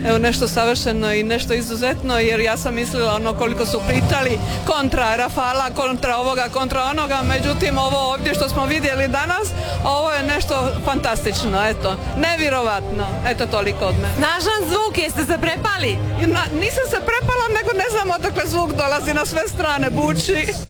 evo nešto savršeno i nešto izuzetno, jer ja sam mislila ono koliko su pričali kontra Rafala, kontra ovoga, kontra onoga, međutim ovo ovdje što smo vidjeli danas, ovo je nešto fantastično, eto, nevjerovatno, eto toliko od mene. Snažan zvuk, jeste se prepali? Nisam se prepala, nego ne znam odakle zvuk dolazi, na sve strane buči.